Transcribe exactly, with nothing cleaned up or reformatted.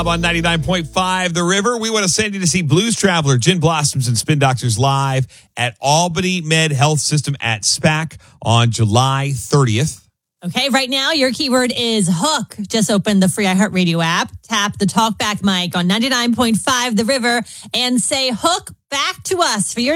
On ninety-nine point five The River, we want to send you to see Blues Traveler, Gin Blossoms, and Spin Doctors live at Albany Med Health System at SPAC on July thirtieth. Okay, right now your keyword is hook. Just open the free iHeartRadio app, tap the talkback mic on ninety-nine point five The River, and say hook back to us for your